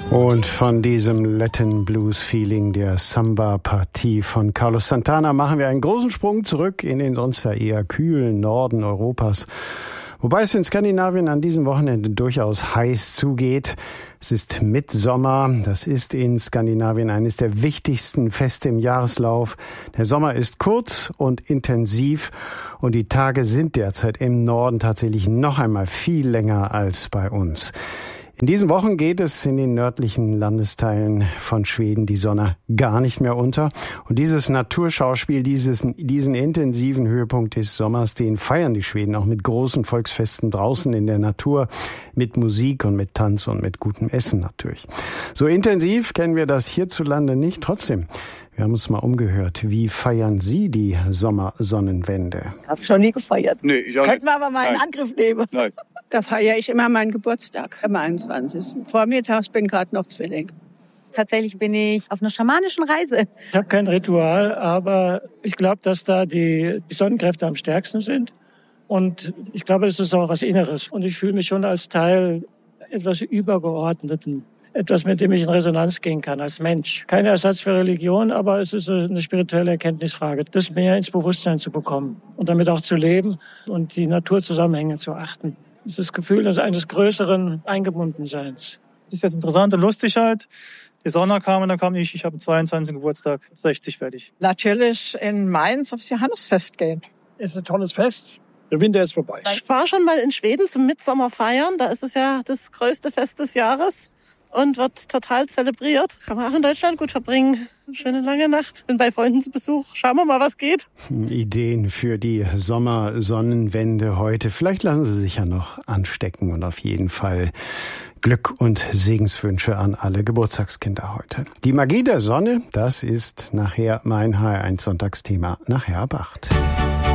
Und von diesem Latin Blues Feeling der Samba-Partie von Carlos Santana machen wir einen großen Sprung zurück in den sonst ja eher kühlen Norden Europas. Wobei es in Skandinavien an diesem Wochenende durchaus heiß zugeht. Es ist Mittsommer. Das ist in Skandinavien eines der wichtigsten Feste im Jahreslauf. Der Sommer ist kurz und intensiv und die Tage sind derzeit im Norden tatsächlich noch einmal viel länger als bei uns. In diesen Wochen geht es in den nördlichen Landesteilen von Schweden die Sonne gar nicht mehr unter. Und dieses Naturschauspiel, diesen intensiven Höhepunkt des Sommers, den feiern die Schweden auch mit großen Volksfesten draußen in der Natur, mit Musik und mit Tanz und mit gutem Essen natürlich. So intensiv kennen wir das hierzulande nicht. Trotzdem, wir haben uns mal umgehört. Wie feiern Sie die Sommersonnenwende? Ich habe schon nie gefeiert. Nee, ich auch nicht. Könnten wir aber mal in Angriff nehmen. Nein. Da feiere ich immer meinen Geburtstag am 21. Vormittags bin gerade noch Zwilling. Tatsächlich bin ich auf einer schamanischen Reise. Ich habe kein Ritual, aber ich glaube, dass da die Sonnenkräfte am stärksten sind. Und ich glaube, es ist auch was Inneres. Und ich fühle mich schon als Teil etwas Übergeordneten. Etwas, mit dem ich in Resonanz gehen kann als Mensch. Kein Ersatz für Religion, aber es ist eine spirituelle Erkenntnisfrage, das mehr ins Bewusstsein zu bekommen und damit auch zu leben und die Naturzusammenhänge zu achten. Das ist das Gefühl eines größeren Eingebundenseins. Das ist jetzt interessant und lustig halt. Die Sonne kam und dann kam ich habe am 22. Geburtstag, 60 fertig. Natürlich in Mainz aufs Johannesfest gehen. Es ist ein tolles Fest. Der Winter ist vorbei. Ich war schon mal in Schweden zum Mittsommer feiern. Da ist es ja das größte Fest des Jahres und wird total zelebriert. Kann man auch in Deutschland gut verbringen. Eine schöne lange Nacht. Bin bei Freunden zu Besuch. Schauen wir mal, was geht. Ideen für die Sommersonnenwende heute. Vielleicht lassen Sie sich ja noch anstecken und auf jeden Fall Glück und Segenswünsche an alle Geburtstagskinder heute. Die Magie der Sonne, das ist nachher mein HR1 Sonntagsthema nachher ab 8.